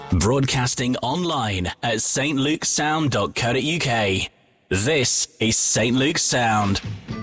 Broadcasting online at stlukesound.co.uk. This is St. Luke's Sound.